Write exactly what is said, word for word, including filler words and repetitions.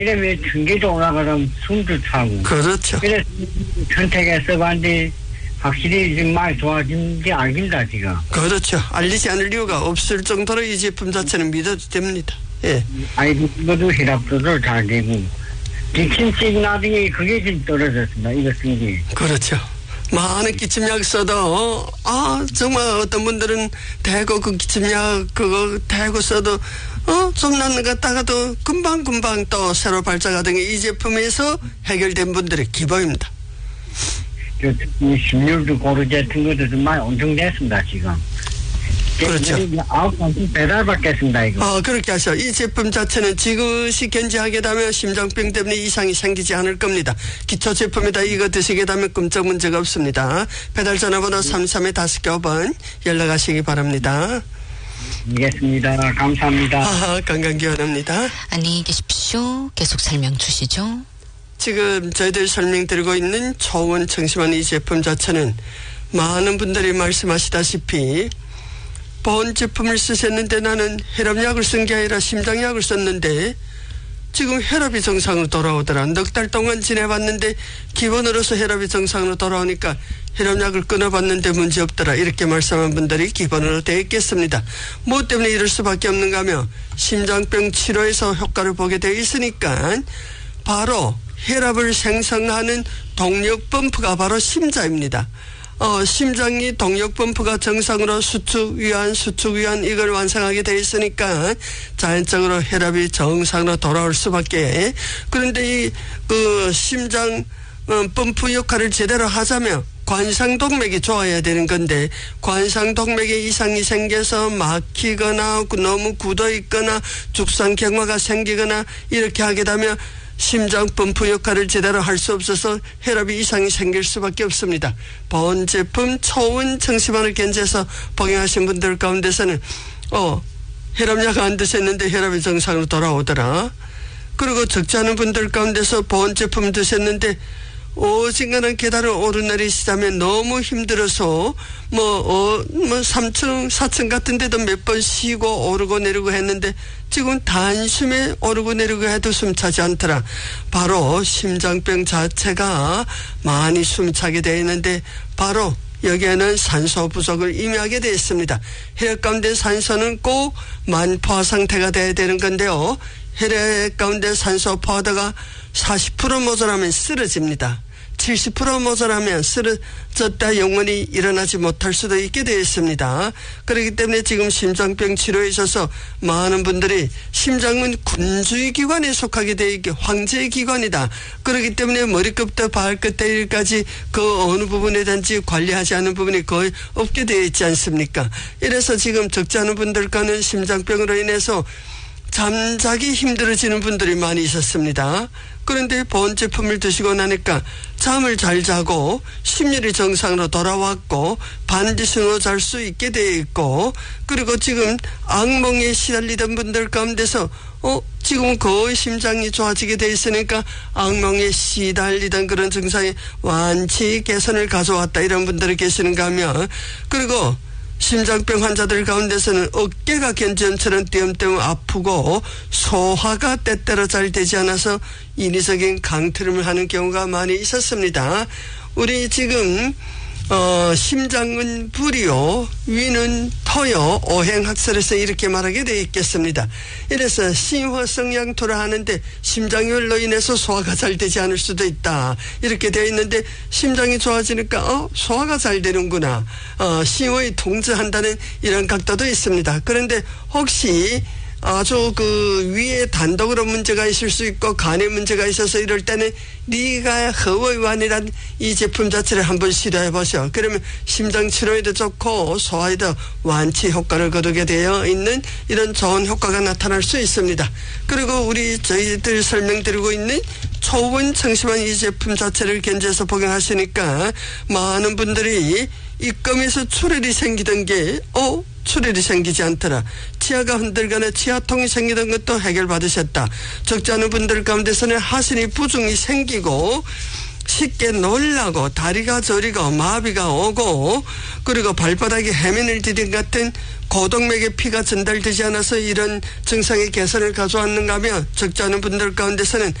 이러면 전기도 올라가면 숨도 차고. 그렇죠. 그래서 선택해서 봤는데 확실히 좀 많이 좋아진지 알긴다, 지금. 그렇죠. 알리지 않을 이유가 없을 정도로 이 제품 자체는 믿어도 됩니다. 예. 아이고, 이것도 혈압도도 잘 되고. 기침식 나중에 그게 좀 떨어졌습니다. 이거 쓴 게. 그렇죠. 많은 기침약 써도, 아, 정말 어떤 분들은 대고 그 기침약 그거 대고 써도, 어, 좀 낫는 것 같다가도 금방금방 또 새로 발작하던 게 이 제품에서 해결된 분들의 기본입니다. 저, 십률도 고루 같은 것도 좀 많이 엄청 됐습니다, 지금. 그렇죠. 아홉 번 배달 받겠습니다, 이거. 어, 그렇게 하셔. 이 제품 자체는 지그시 견지하게 되면 심장병 때문에 이상이 생기지 않을 겁니다. 기초 제품이다 이거 드시게 되면 끔찍 문제가 없습니다. 배달 전화번호 삼삼의 다섯 개 오 번 연락하시기 바랍니다. 알겠습니다. 감사합니다. 아, 건강기원합니다. 안녕히 계십시오. 계속 설명 주시죠. 지금 저희들 설명드리고 있는 초원 청심환 이 제품 자체는 많은 분들이 말씀하시다시피 보온 제품을 쓰셨는데 나는 혈압약을 쓴 게 아니라 심장약을 썼는데 지금 혈압이 정상으로 돌아오더라. 넉 달 동안 지내봤는데 기본으로서 혈압이 정상으로 돌아오니까 혈압약을 끊어봤는데 문제없더라. 이렇게 말씀한 분들이 기본으로 되어 있겠습니다. 뭐 때문에 이럴 수밖에 없는가 하면 심장병 치료에서 효과를 보게 되어 있으니까 바로 혈압을 생성하는 동력 펌프가 바로 심자입니다. 어, 심장이 동력 펌프가 정상으로 수축, 위안, 수축, 위안 이걸 완성하게 돼 있으니까 자연적으로 혈압이 정상으로 돌아올 수밖에. 그런데 이 그 심장 어, 펌프 역할을 제대로 하자면 관상동맥이 좋아야 되는 건데 관상동맥에 이상이 생겨서 막히거나 너무 굳어 있거나 죽상경화가 생기거나 이렇게 하게 되면 심장 펌프 역할을 제대로 할 수 없어서 혈압이 이상이 생길 수밖에 없습니다. 보온 제품 초원 청심환을 견제해서 복용하신 분들 가운데서는 어 혈압약 안 드셨는데 혈압이 정상으로 돌아오더라. 그리고 적지 않은 분들 가운데서 보온 제품 드셨는데 오직간한 계단을 오르내리시자면 너무 힘들어서 뭐, 어, 뭐 삼 층, 사 층 같은 데도 몇 번 쉬고 오르고 내리고 했는데 지금 단숨에 오르고 내리고 해도 숨차지 않더라. 바로 심장병 자체가 많이 숨차게 되어 있는데 바로 여기에는 산소 부족을 의미하게 되어 있습니다. 혈액 가운데 산소는 꼭 만포화 상태가 돼야 되는 건데요. 혈액 가운데 산소 포화도가 사십 퍼센트 모자라면 쓰러집니다. 칠십 퍼센트 모자라면 쓰러졌다 영원히 일어나지 못할 수도 있게 되어 있습니다. 그렇기 때문에 지금 심장병 치료에 있어서 많은 분들이 심장은 군주의 기관에 속하게 되어 있게 황제의 기관이다. 그렇기 때문에 머리끝부터 발끝까지 그 어느 부분에 단지 관리하지 않은 부분이 거의 없게 되어 있지 않습니까? 이래서 지금 적지 않은 분들과는 심장병으로 인해서 잠자기 힘들어지는 분들이 많이 있었습니다. 그런데 보온 제품을 드시고 나니까 잠을 잘 자고 심혈이 정상으로 돌아왔고 반드시로 잘 수 있게 되어 있고 그리고 지금 악몽에 시달리던 분들 가운데서 어 지금 거의 심장이 좋아지게 되어 있으니까 악몽에 시달리던 그런 증상이 완치 개선을 가져왔다 이런 분들이 계시는가 하면 그리고 심장병 환자들 가운데서는 어깨가 견지염처럼 띄엄띄엄 아프고 소화가 때때로 잘 되지 않아서 인위적인 강트름을 하는 경우가 많이 있었습니다. 우리 지금 어, 심장은 불이요, 위는 터요, 오행학설에서 이렇게 말하게 되어 있겠습니다. 이래서 심화성양토를 하는데 심장열로 인해서 소화가 잘 되지 않을 수도 있다. 이렇게 되어 있는데 심장이 좋아지니까 어 소화가 잘 되는구나. 어, 심호에 통제한다는 이런 각도도 있습니다. 그런데 혹시 아주 그 위에 단독으로 문제가 있을 수 있고 간에 문제가 있어서 이럴 때는 리가 허워이완이란 이 제품 자체를 한번 시도해 보세요. 그러면 심장 치료에도 좋고 소화에도 완치 효과를 거두게 되어 있는 이런 좋은 효과가 나타날 수 있습니다. 그리고 우리 저희들 설명드리고 있는 초원 청심환 이 제품 자체를 견제해서 복용하시니까 많은 분들이 입금에서 출혈이 생기던 게 어? 출혈이 생기지 않더라. 치아가 흔들거나 치아통이 생기던 것도 해결받으셨다. 적지 않은 분들 가운데서는 하신이 부종이 생기고 쉽게 놀라고 다리가 저리고 마비가 오고 그리고 발바닥에 해면을 디딘 같은 고동맥에 피가 전달되지 않아서 이런 증상의 개선을 가져왔는가 하며 적지 않은 분들 가운데서는